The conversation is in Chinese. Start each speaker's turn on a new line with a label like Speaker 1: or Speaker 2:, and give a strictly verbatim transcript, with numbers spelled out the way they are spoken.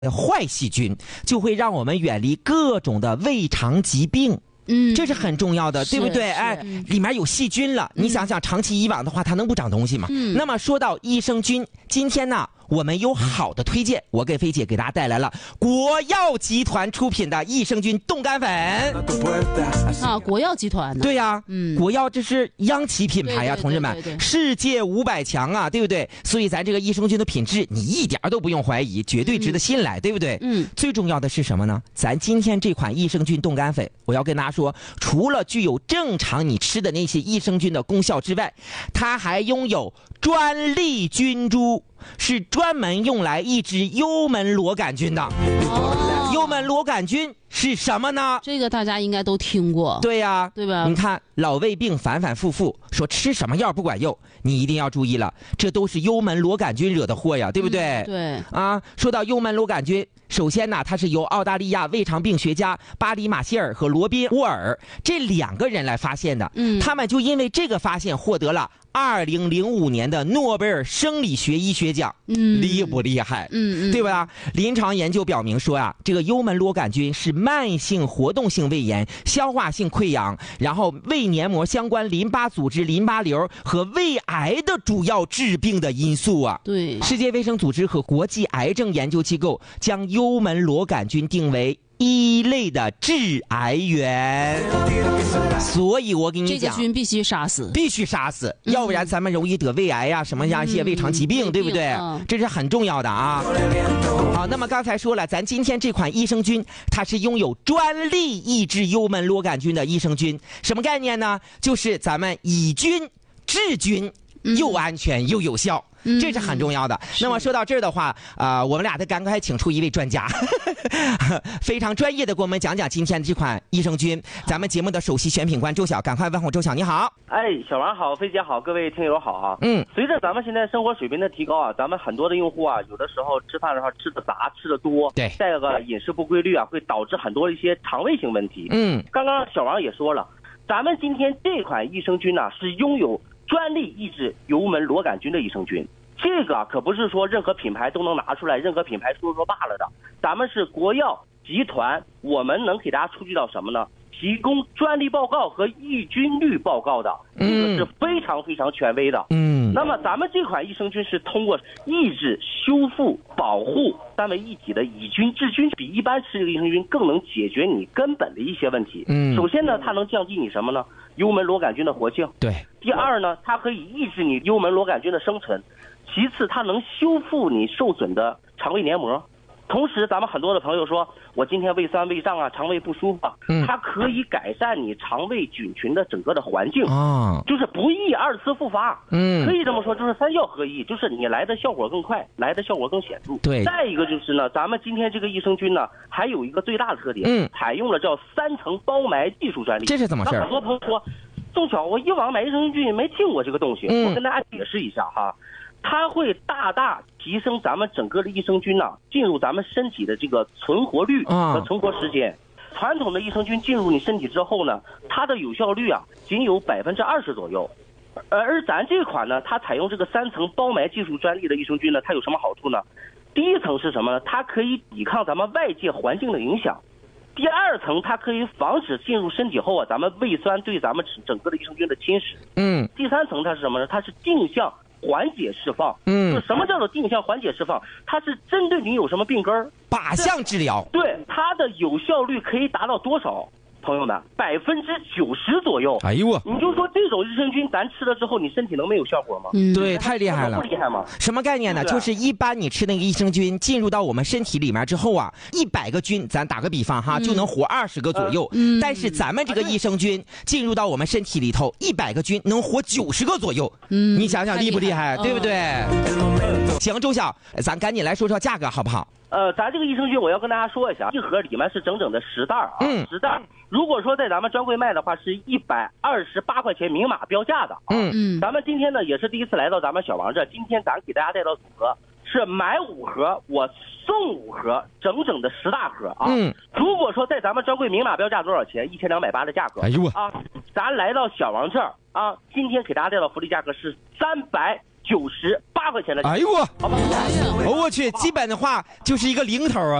Speaker 1: 坏细菌，就会让我们远离各种的胃肠疾病。嗯，这是很重要的，对不对？哎，里面有细菌了，嗯、你想想，长期以往的话，它能不长东西吗？嗯。那么说到益生菌，今天呢，我们有好的推荐，我给菲姐给大家带来了国药集团出品的益生菌冻干粉。
Speaker 2: 啊，国药集团的。
Speaker 1: 对呀、啊，嗯，国药这是央企品牌呀、啊，同志们，世界五百强啊，对不对？所以咱这个益生菌的品质，你一点都不用怀疑，绝对值得信赖，嗯、对不对？嗯。最重要的是什么呢？咱今天这款益生菌冻干粉，我要跟大家说，除了具有正常你吃的那些益生菌的功效之外，它还拥有专利菌株。是专门用来抑制幽门螺杆菌的。哦，幽门螺杆菌是什么呢？
Speaker 2: 这个大家应该都听过。
Speaker 1: 对呀、啊，
Speaker 2: 对吧？
Speaker 1: 你看老胃病反反复复，说吃什么药不管用，你一定要注意了，这都是幽门螺杆菌惹的祸呀，对不对？
Speaker 2: 嗯、对
Speaker 1: 啊，说到幽门螺杆菌，首先呢，它是由澳大利亚胃肠病学家巴里马歇尔和罗宾沃尔这两个人来发现的。嗯，他们就因为这个发现获得了二零零五年的诺贝尔生理学医学奖。嗯，厉不厉害？嗯嗯，对吧？临床研究表明说啊，这个幽门螺杆菌是慢性活动性胃炎、消化性溃疡，然后胃黏膜相关淋巴组织、淋巴瘤和胃癌的主要致病的因素啊。
Speaker 2: 对，
Speaker 1: 世界卫生组织和国际癌症研究机构将幽门螺杆菌定为一类的致癌源，所以我跟你讲，
Speaker 2: 这个菌必须杀死，
Speaker 1: 必须杀死，嗯、要不然咱们容易得胃癌呀、啊，什么呀一些胃肠疾病，嗯、对不对？嗯、这是很重要的啊。好，那么刚才说了，咱今天这款益生菌，它是拥有专利抑制幽门螺杆菌的益生菌，什么概念呢？就是咱们以菌治菌，又安全又有效。嗯，这是很重要的。那么说到这儿的话，啊、呃，我们俩得赶快请出一位专家，非常专业的给我们讲讲今天这款益生菌。咱们节目的首席选品官周晓，赶快问候周晓，你好。
Speaker 3: 哎，小王好，飞姐好，各位听友好啊。嗯，随着咱们现在生活水平的提高啊，咱们很多的用户啊，有的时候吃饭的时候吃的杂，吃的多，
Speaker 1: 对，
Speaker 3: 再一个饮食不规律啊，会导致很多一些肠胃性问题。嗯，刚刚小王也说了，咱们今天这款益生菌呢、啊，是拥有专利抑制幽门螺杆菌的益生菌，这个可不是说任何品牌都能拿出来，任何品牌说说罢了的。咱们是国药集团，我们能给大家出具到什么呢？提供专利报告和抑菌率报告的，这个是非常非常权威的。嗯，那么咱们这款益生菌是通过抑制、修复、保护三位一体的以菌治菌，比一般吃这个益生菌更能解决你根本的一些问题。嗯，首先呢，它能降低你什么呢？幽门螺杆菌的活性。
Speaker 1: 对。
Speaker 3: 第二呢，它可以抑制你幽门螺杆菌的生存。其次，它能修复你受损的肠胃黏膜。同时，咱们很多的朋友说，我今天胃酸、胃胀啊，肠胃不舒服啊，嗯、它可以改善你肠胃菌群的整个的环境啊，就是不易二次复发。嗯，可以这么说，就是三效合一，就是你来的效果更快，来的效果更显著。
Speaker 1: 对。
Speaker 3: 再一个就是呢，咱们今天这个益生菌呢，还有一个最大的特点，嗯，采用了叫三层包埋技术专利。
Speaker 1: 这是怎么事？
Speaker 3: 很多朋友说，仲晓，我以往买益生菌没听过这个东西，嗯、我跟大家解释一下哈。它会大大提升咱们整个的益生菌呐、啊、进入咱们身体的这个存活率和存活时间。啊、传统的益生菌进入你身体之后呢，它的有效率啊仅有百分之二十左右，而咱这款呢，它采用这个三层包埋技术专利的益生菌呢，它有什么好处呢？第一层是什么呢？它可以抵抗咱们外界环境的影响。第二层，它可以防止进入身体后啊，咱们胃酸对咱们整个的益生菌的侵蚀。嗯。第三层它是什么呢？它是定向缓解释放。嗯，就什么叫做定向缓解释放？它是针对你有什么病根儿，
Speaker 1: 靶向治疗。
Speaker 3: 对，它的有效率可以达到多少？朋友们，百分之九十左右。
Speaker 1: 哎呦我，
Speaker 3: 你就说这种益生菌，咱吃了之后，你身体能没有效果吗？
Speaker 1: 嗯，对，太厉害了。
Speaker 3: 不厉害吗？
Speaker 1: 什么概念呢？就是一般你吃那个益生菌进入到我们身体里面之后啊，一百个菌，咱打个比方哈，嗯、就能活二十个左右。嗯，但是咱们这个益生菌进入到我们身体里头，一百个菌能活九十个左右。嗯，你想想厉不厉害？对不对？嗯、行，周晓，咱赶紧来说说价格好不好？
Speaker 3: 呃，咱这个益生菌我要跟大家说一下，一盒里面是整整的十袋啊，嗯、十袋。如果说在咱们专柜卖的话，是一百二十八块钱明码标价的啊。嗯嗯。咱们今天呢也是第一次来到咱们小王这，今天咱给大家带到组合是买五盒我送五盒，整整的十大盒啊。嗯。如果说在咱们专柜明码标价多少钱？一千两百八的价格。
Speaker 1: 哎呦
Speaker 3: 啊，咱来到小王这儿啊，今天给大家带到福利价格是三百九十八块钱的。
Speaker 1: 哎呦我，
Speaker 3: 好吧，
Speaker 1: 哦我去，基本的话就是一个零头啊。